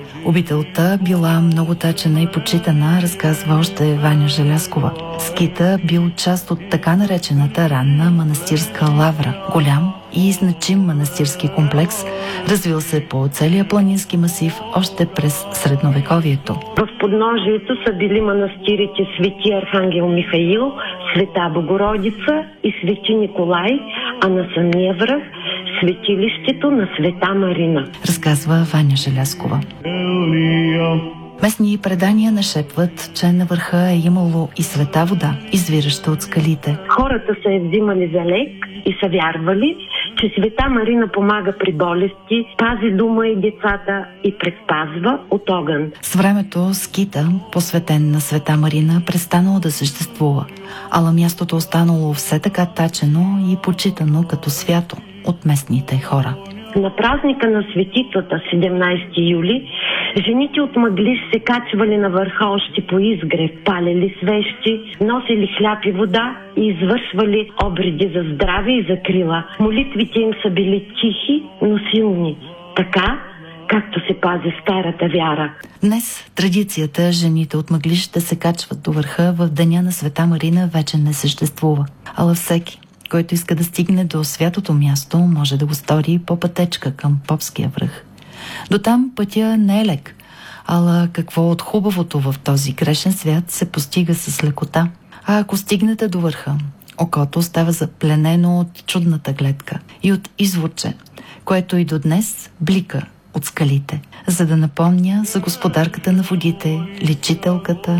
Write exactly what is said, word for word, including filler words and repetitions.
Обителта била много тачена и почитана, разказва още Ваня Желязкова. Скита бил част от така наречената ранна манастирска лавра, голям и значим манастирски комплекс, развил се по целия планински масив още през средновековието. В подножието са били манастирите Свети Архангел Михаил, Света Богородица и Свети Николай, а на самия връх светилището на Света Марина, разказва Ваня Желязкова. Местни предания нашепват, че на върха е имало и света вода, извираща от скалите. Хората са я взимали за лек и са вярвали, че Света Марина помага при болести, пази дома и децата и предпазва от огън. С времето скита, посветен на Света Марина, престанало да съществува, ала мястото останало все така тачено и почитано като свято от местните хора. На празника на светицата, седемнайсети юли, жените от Мъглиж се качвали на върха още по изгрев, палели свещи, носили хляб и вода и извършвали обреди за здраве и за крила. Молитвите им са били тихи, но силни, така както се пази старата вяра. Днес традицията жените от Мъглиж да се качват до върха в деня на Света Марина вече не съществува, ала всеки, който иска да стигне до святото място, може да го стори по пътечка към Попския връх. До там пътя не е лек, ала какво от хубавото в този грешен свят се постига с лекота. А ако стигнете до върха, окото става запленено от чудната гледка и от изворче, което и до днес блика от скалите, за да напомня за господарката на водите, лечителката